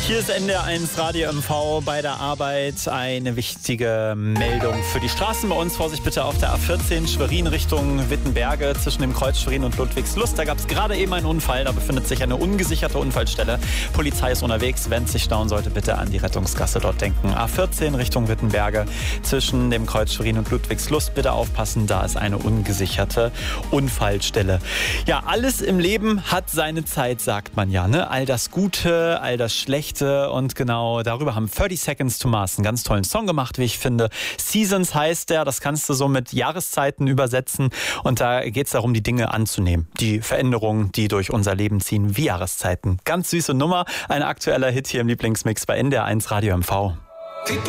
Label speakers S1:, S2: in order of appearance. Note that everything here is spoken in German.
S1: Hier ist NDR1 Radio MV bei der Arbeit. Eine wichtige Meldung für die Straßen bei uns. Vorsicht bitte auf der A14 Schwerin Richtung Wittenberge zwischen dem Kreuz Schwerin und Ludwigslust. Da gab es gerade eben einen Unfall. Da befindet sich eine ungesicherte Unfallstelle. Polizei ist unterwegs. Wenn es sich stauen sollte, bitte an die Rettungsgasse dort denken. A14 Richtung Wittenberge zwischen dem Kreuz Schwerin und Ludwigslust. Bitte aufpassen, da ist eine ungesicherte Unfallstelle. Ja, alles im Leben hat seine Zeit, sagt man ja, ne? All das Gute, all das Schlechte. Und genau darüber haben 30 Seconds to Mars einen ganz tollen Song gemacht, wie ich finde. Seasons heißt der, das kannst du so mit Jahreszeiten übersetzen. Und da geht es darum, die Dinge anzunehmen. Die Veränderungen, die durch unser Leben ziehen, wie Jahreszeiten. Ganz süße Nummer, ein aktueller Hit hier im Lieblingsmix bei NDR1 Radio MV.